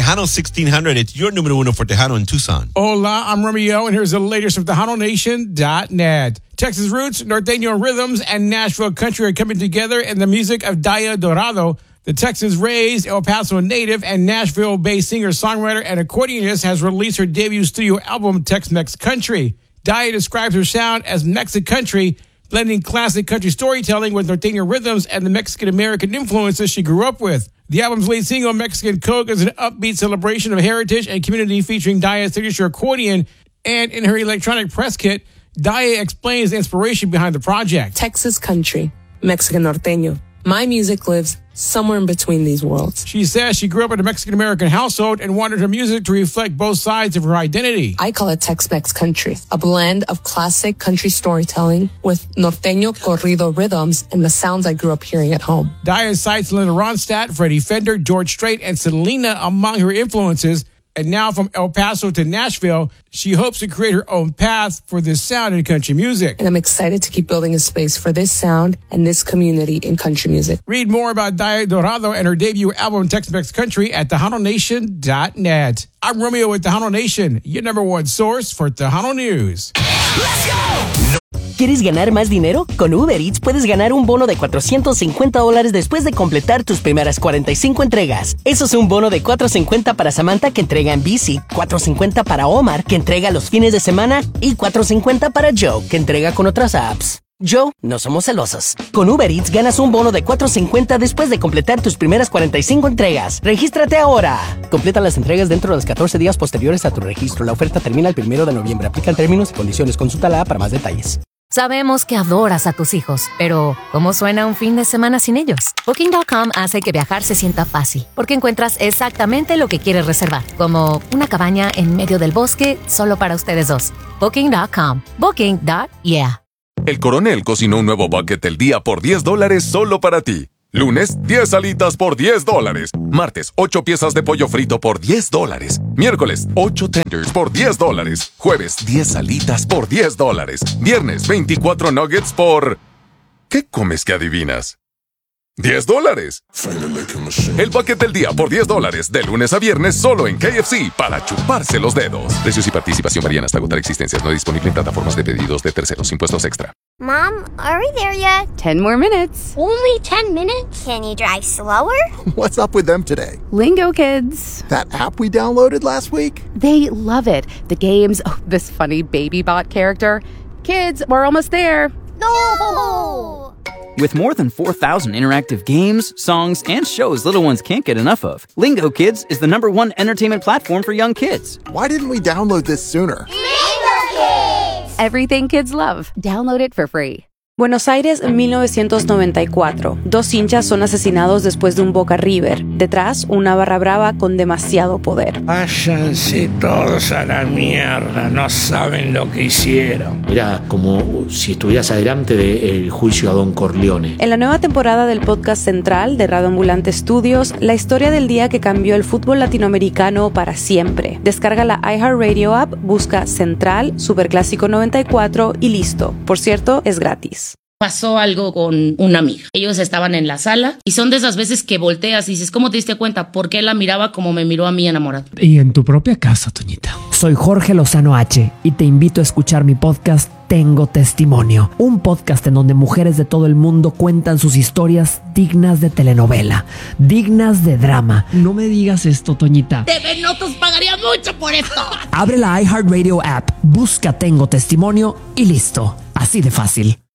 Tejano 1600. It's your numero uno for Tejano in Tucson. Hola, I'm Romeo, and here's the latest from TejanoNation.net. Texas roots, Norteño rhythms, and Nashville country are coming together in the music of Daya Dorado. The Texas-raised El Paso native and Nashville-based singer-songwriter and accordionist has released her debut studio album, Tex-Mex Country. Daya describes her sound as Mexican country, blending classic country storytelling with Norteño rhythms and the Mexican-American influences she grew up with. The album's lead single, Mexican Coke, is an upbeat celebration of heritage and community featuring Daya's signature accordion. And in her electronic press kit, Daya explains the inspiration behind the project. Texas country, Mexican norteño. My music lives somewhere in between these worlds. She says she grew up in a Mexican-American household and wanted her music to reflect both sides of her identity. I call it Tex-Mex country, a blend of classic country storytelling with norteño corrido rhythms and the sounds I grew up hearing at home. Daya cites Linda Ronstadt, Freddie Fender, George Strait, and Selena among her influences. And now from El Paso to Nashville, she hopes to create her own path for this sound in country music. And I'm excited to keep building a space for this sound and this community in country music. Read more about Daya Dorado and her debut album, Tex-Mex Country, at TejanoNation.net. I'm Romeo with Tejano Nation, your number one source for Tejano News. Let's go! ¿Quieres ganar más dinero? Con Uber Eats puedes ganar un bono de $450 después de completar tus primeras 45 entregas. Eso es un bono de $450 para Samantha, que entrega en bici, $450 para Omar, que entrega los fines de semana, y $450 para Joe, que entrega con otras apps. Joe, no somos celosos. Con Uber Eats ganas un bono de $450 después de completar tus primeras 45 entregas. ¡Regístrate ahora! Completa las entregas dentro de los 14 días posteriores a tu registro. La oferta termina el 1 de noviembre. Aplican términos y condiciones. Consulta la app para más detalles. Sabemos que adoras a tus hijos, pero ¿cómo suena un fin de semana sin ellos? Booking.com hace que viajar se sienta fácil, porque encuentras exactamente lo que quieres reservar, como una cabaña en medio del bosque solo para ustedes dos. Booking.com. Booking.yeah. El Coronel cocinó un nuevo bucket del día por $10 solo para ti. Lunes, 10 alitas por $10. Martes, 8 piezas de pollo frito por $10. Miércoles, 8 tenders por $10. Jueves, 10 alitas por $10. Viernes, 24 nuggets por... ¿Qué comes que adivinas? $10. El bucket del día por $10, de lunes a viernes, solo en KFC, para chuparse los dedos. Precios y participación varían hasta agotar existencias. No disponible en plataformas de pedidos de terceros. Impuestos extra. Mom, are we there yet? 10 more minutes. Only 10 minutes? Can you drive slower? What's up with them today? Lingo Kids. That app we downloaded last week? They love it. The games, this funny baby bot character. Kids, we're almost there. No! With more than 4,000 interactive games, songs, and shows little ones can't get enough of, Lingo Kids is the #1 entertainment platform for young kids. Why didn't we download this sooner? Lingo Kids! Everything kids love. Download it for free. Buenos Aires, 1994. 2 hinchas son asesinados después de un Boca River. Detrás, una barra brava con demasiado poder. Váyanse todos a la mierda, no saben lo que hicieron. Era como si estuvieras adelante del juicio a Don Corleone. En la nueva temporada del podcast central de Radio Ambulante Studios, la historia del día que cambió el fútbol latinoamericano para siempre. Descarga la iHeartRadio app, busca Central, Superclásico 94 y listo. Por cierto, es gratis. Pasó algo con una amiga. Ellos estaban en la sala y son de esas veces que volteas y dices, ¿cómo te diste cuenta? Porque él la miraba como me miró a mí enamorado. Y en tu propia casa, Toñita. Soy Jorge Lozano H y te invito a escuchar mi podcast Tengo Testimonio, un podcast en donde mujeres de todo el mundo cuentan sus historias dignas de telenovela, dignas de drama. No me digas esto, Toñita. TV Notas pagaría mucho por esto. Abre la iHeartRadio app, busca Tengo Testimonio y listo. Así de fácil.